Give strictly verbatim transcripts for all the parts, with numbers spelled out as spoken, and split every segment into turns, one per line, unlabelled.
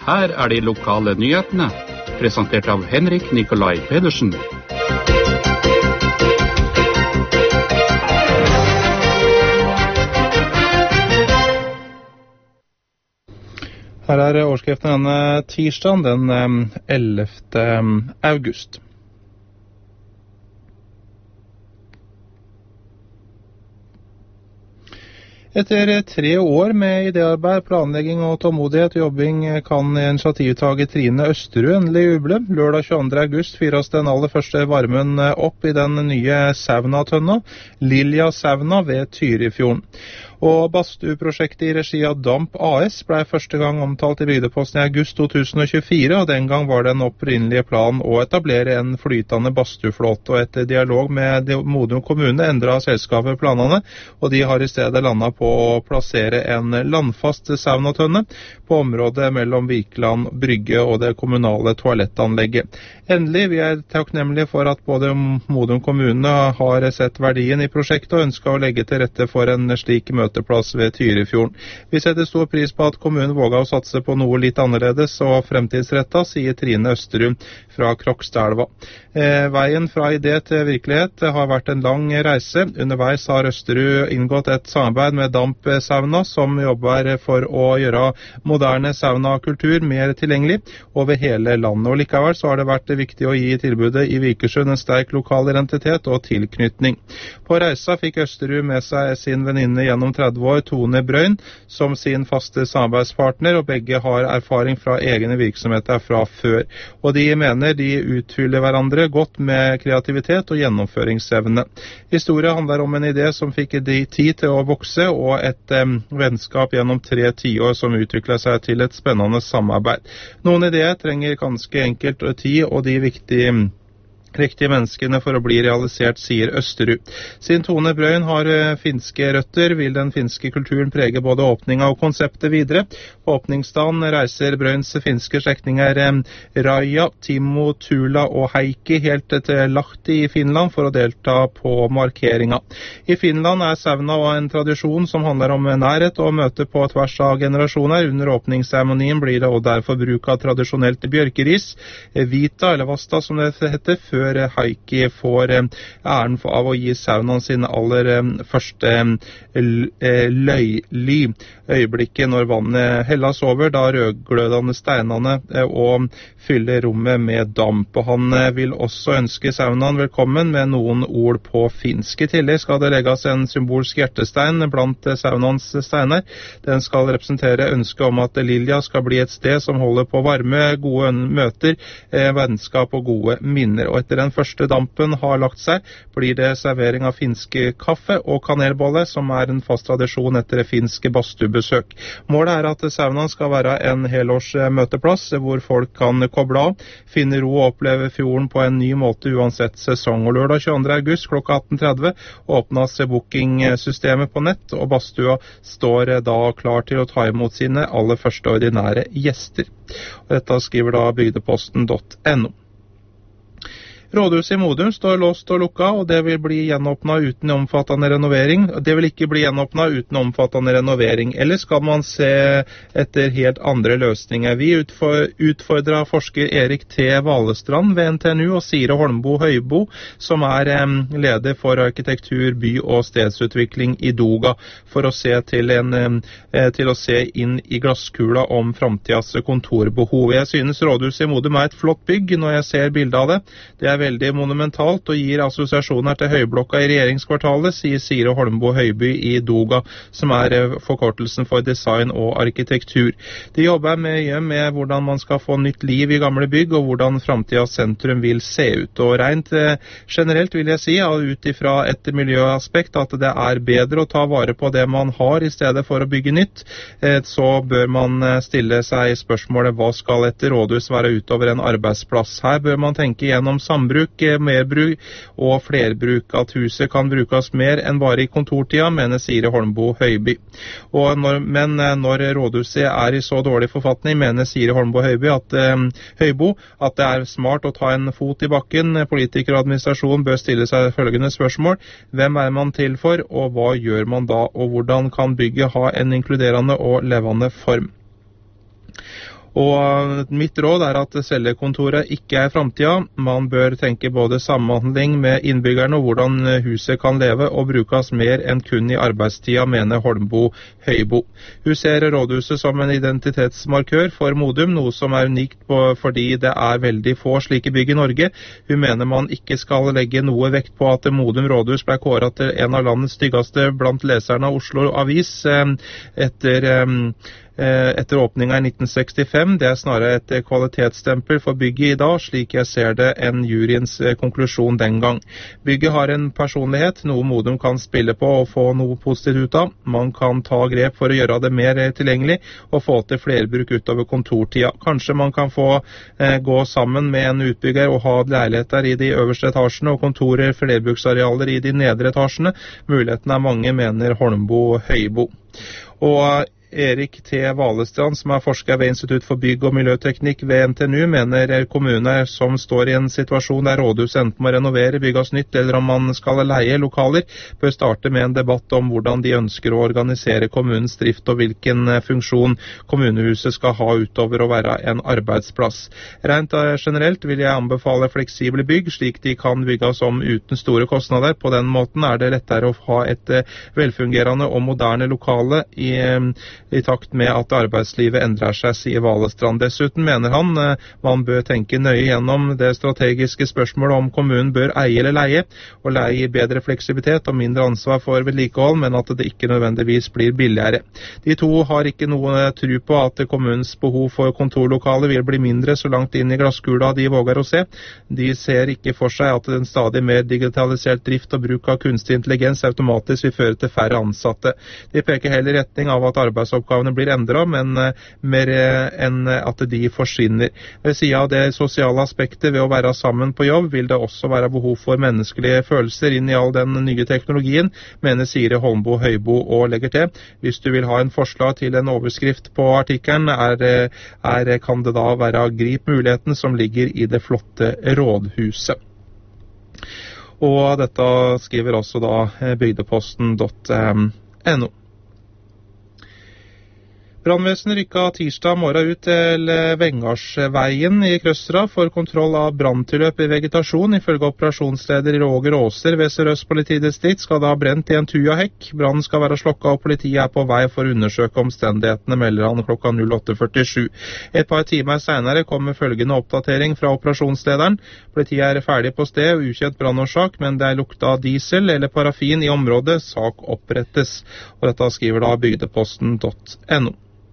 Her er de lokale nyhetene, presentert av Henrik Nikolai Pedersen. Her er overskriften denne tirsdagen, den ellevte august. Etter tre år med idéarbeid, planlegging og tålmodighet og jobbing kan initiativtager Trine Østerud endelig juble. Lørdag tjueandre august fyres den aller første varmen opp i den nye saunatønna, Lilja sauna ved Tyrifjorden. Og badstueprosjektet i regi av Damp A S ble første gang omtalt i Bygdeposten i august to tusen tjuefire, og den gang var det en opprinnelige plan å etablere en flytende badstueflåte, og etter dialog med Modum kommune endret selskapet planene, og de har i stedet landet på å plassere en landfast saunatønne på området mellom Vikland brygge og det kommunale toalettanlegget. Endelig, vi er takknemlige for at både Modum kommune har sett verdien i prosjektet og ønsker å legge til rette for en slik møteplass ved Tyrifjorden. Vi setter stor pris på at kommunen våget å satse på noe litt annerledes og fremtidsrettet, sier Trine Østerud fra Krokstadelva. Eh, veien fra idé til virkelighet har vært en lang reise. Underveis har Østerud inngått et samarbeid med Damp Sauna, som jobber for å gjøre moderne saunakultur mer tilgjengelig over hele landet. Og likevel så har det vært viktig å gi tilbudet i Vikersund en sterk lokal identitet og tilknytning. På reisa fikk Østerud med seg sin venninne gjennom tretti år, Tone Brøyn, som sin faste samarbeidspartner, og begge har erfaring fra egne virksomheter fra før. Og de mener de utfyller hverandre godt med kreativitet og gjennomføringsevne. Historien handler om en idé som fikk de tid til å vokse, og et eh, vennskap gjennom tre tiår som utviklet seg til et spennende samarbeid. Noen ideer trenger ganske enkelt tid, og de viktige riktige menneskene for å bli realisert, sier Østerud. Siden Tone Brøyn har finske røtter, vil den finske kulturen prege både åpninga og konseptet videre. På åpningsdagen reiser Brøyns finske slektninger Raja, Timo, Tula og Heikki helt til Lahti i Finland for å delta på markeringa. I Finland er sauna en tradisjon som handler om nærhet og møte på tvers av generasjoner. Under åpningsseremonien blir det og derfor bruk av tradisjonelt bjørkeris, vita eller vasta som det heter, før Heikki får æren av å gi saunaen sin aller første løyly. Øyeblikket når vannet helles over, da rødglødende steinene og fyller rommet med damp. Og han vil også ønske saunaen velkommen med noen ord på finsk. I tillegg skal det legges en symbolsk hjertestein blant saunaens steiner. Den skal representere ønsket om at Lilja skal bli et sted som holder på varme, gode møter, vennskap og gode minner. Og etter den første dampen har lagt seg, blir det servering av finske kaffe og kanelbolle, som er en fast tradisjon etter det finske badstuebesøk. Målet er at saunaen skal være en helårs møteplass, hvor folk kan koble av, finne ro og oppleve fjorden på en ny måte uansett sesong. Og lørdag tjueandre august klokka atten tretti åpnes bookingsystemet på nett, og badstua står da klar til å ta imot sine aller første ordinære gjester. Og dette skriver da bygdeposten punktum no. Rådhuset i Modum står låst og lukka, og det vil bli gjenåpnet uten omfattende renovering. Det vil ikke bli gjenåpnet uten omfattende renovering, eller skal man se etter helt andre løsninger. Vi utfordrer forsker Erik T. Valestrand ved N T N U og Sire Holmbo Høybo, som er leder for arkitektur, by- og stedsutvikling i Doga, for å se til, en, til å se inn i glasskula om framtidas kontorbehov. Jeg synes Rådhuset i Modum er et flott bygg når jeg ser bildet av det. Det er veldig monumentalt og gir assosiasjoner til høyblokka i regjeringskvartalet, sier Sire Holmbo Høyby i Doga, som er forkortelsen for design og arkitektur. De jobber mye med hvordan man skal få nytt liv i gamle bygg, og hvordan framtidas sentrum vil se ut. Og rent generelt vil jeg si, ut ifra et miljøaspekt, at det er bedre å ta vare på det man har i stedet for å bygge nytt. Så bør man stille seg spørsmålet, hva skal et rådhus være utover en arbeidsplass? Her bør man tenke gjennom sambruk, merbruk og flerbruk, at huset kan brukes mer enn bare i kontortida, mener Sire Holmbo Høyby. Og når, men når rådhuset er i så dårlig forfatning, mener Sire Holmbo Høyby at, eh, Høybo at det er smart å ta en fot i bakken. Politikere og administrasjon bør stille seg følgende spørsmål: hvem er man til for, og hva gjør man da, og hvordan kan bygget ha en inkluderende og levende form? Og mitt råd er at cellekontoret ikke er fremtiden. Man bør tenke både samhandling med innbyggerne og hvordan huset kan leve og brukes mer enn kun i arbeidstida, mener Holmboe Høiboe. Hun ser rådhuset som en identitetsmarkør for Modum, noe som er unikt på, fordi det er veldig få slike bygg i Norge. Hun mener man ikke skal legge noe vekt på at Modum rådhus ble kåret til en av landets styggeste blant leserne av Oslo Avis eh, etter eh, etter åpningen i nitten sekstifem. Det er snarere et kvalitetsstempel for bygget i dag, slik jeg ser det enn juryens konklusjon den gang. Bygget har en personlighet, noe Modum kan spille på og få noe positivt ut av. Man kan ta grep for å gjøre det mer tilgjengelig og få til flerbruk utover kontortida. Kanskje man kan få eh, gå sammen med en utbygger og ha leiligheter i de øverste etasjene og kontorer, flerbruksarealer i de nedre etasjene. Mulighetene er mange, mener Holmboe Høiboe. Og Erik T. Valestrand, som er forsker ved Institutt for bygg- og miljøteknikk ved N T N U, mener kommuner som står i en situasjon der rådhuset enten må renovere, bygges nytt, eller om man skal leie lokaler, bør starte med en debatt om hvordan de ønsker å organisere kommunens drift og hvilken funksjon kommunehuset skal ha utover å være en arbeidsplass. Rent generelt vil jeg anbefale fleksible bygg, slik de kan bygges om uten store kostnader. På den måten er det lettere å ha et velfungerende og moderne lokale i i takt med at arbeidslivet endrer seg, sier Valestrand. Dessuten mener han man bør tenke nøye gjennom det strategiske spørsmålet om kommunen bør eie eller leie, og leie gir bedre fleksibilitet og mindre ansvar for vedlikehold, men at det ikke nødvendigvis blir billigere. De to har ikke noe tro på at kommunens behov for kontorlokaler vil bli mindre så langt inn i glasskula de våger å se. De ser ikke for seg at en stadig mer digitalisert drift og bruk av kunstig intelligens automatisk vil føre til færre ansatte. De peker heller i retning av at arbeids oppgavene blir endret, men mer enn at de forsvinner. Ved siden av det sosiale aspektet ved å være sammen på jobb, vil det også være behov for menneskelige følelser inn i all den nye teknologien, mener Siri Holmboe Høiboe og legger til. Hvis du vil ha en forslag til en overskrift på artikkelen, er, er, kan det da være grip muligheten som ligger i det flotte rådhuset. Og dette skriver også da bygdeposten punktum no. Brannvesenet rykket tirsdag morgen ut til Vengarsveien i Krøstra for kontroll av branntilløp i vegetasjon. Ifølge operasjonsleder Roger Åser ved Sør-Øst politidistrikt skal det ha brent i en tuja-hekk. Brannen skal være slokket, og politiet er på vei for å undersøke omstendighetene, melder han klokka åtte førtisju. Et par timer senere kommer følgende oppdatering fra operasjonslederen. Politiet er ferdig på sted og ukjent brannårsak, men det er lukta diesel eller parafin i området. Sak opprettes. Og dette skriver da bygdeposten punktum no.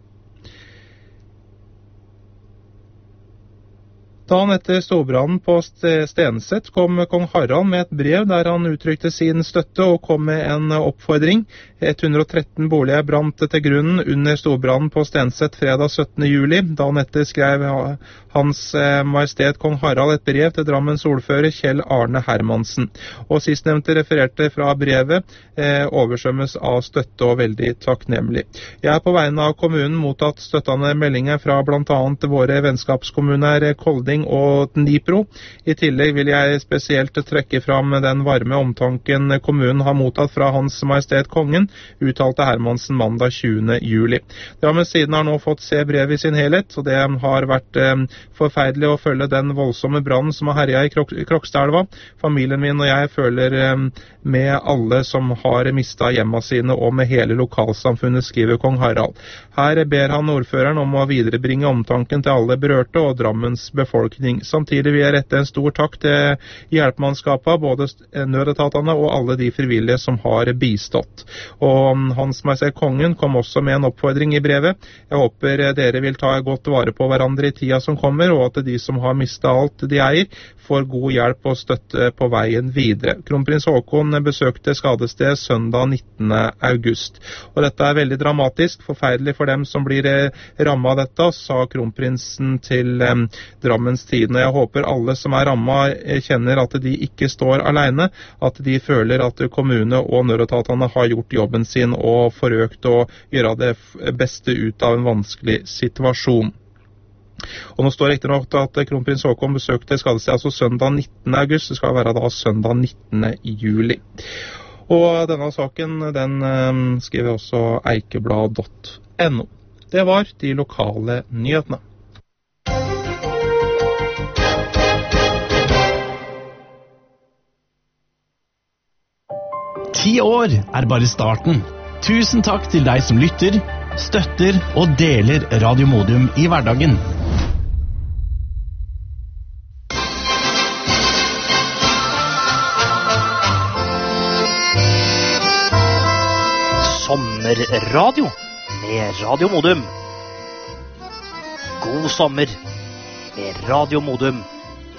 Dagen etter storbrannen på Stenset kom kong Harald med et brev der han uttrykte sin støtte og kom med en oppfordring. hundre og tretten boliger brant til grunnen under storbrannen på Stenset fredag syttende juli. Dagen etter skrev Hans Majestet kong Harald et brev til Drammens ordfører Kjell Arne Hermansen. Og sistnevnte refererte fra brevet eh, oversvømmes av støtte og veldig takknemlig. Jeg er på vegne av kommunen mottatt støttende meldinger fra blant annet våre vennskapskommuner Kolding og Dnipro. I tillegg vil jeg spesielt trekke fram den varme omtanken kommunen har mottatt fra Hans Majestet Kongen, uttalte Hermansen mandag tjuende juli. Drammens Tidende har nå fått se brevet i sin helhet, og det har vært eh, forferdelig å følge den voldsomme brannen som har herjet i Krok Krokstadelva. Familien min og jeg føler eh, med alle som har mistet hjemmene sine, og med hele lokalsamfunnet, skriver kong Harald. Her ber han ordføreren om å viderebringe omtanken til alle berørte og Drammens befolkning. Samtidig vil jeg rette en stor takk til hjelpemannskapene, både nødetatene og alle de frivillige som har bistått. Og Hans Majestet Kongen kom også med en oppfordring i brevet. Jeg håper dere vil ta godt vare på hverandre i tida som kommer, og at de som har mistet alt de eier, får god hjelp og støtte på veien videre. Kronprins Haakon besøkte skadestedet søndag nittende august. Og dette er veldig dramatisk, forferdelig for dem som blir rammet av dette, sa kronprinsen til eh, Drammens Tidende. Jeg håper alle som er rammet kjenner at de ikke står alene, at de føler at kommune og nødetatene har gjort jobben sin og forsøkt å gjøre det beste ut av en vanskelig situasjon. Og nå står det riktig nok at kronprins Haakon besøkte skadestedet altså søndag nittende august, det skal være da søndag nittende juli. Og denne saken, den um, skriver også eikeblad punktum no. Det var de lokale nyhetene.
Ti år er bare starten. Tusen takk til deg som lytter, støtter og deler Radio Modum i hverdagen.
Sommerradio med Radio Modum. God sommer med Radio Modum.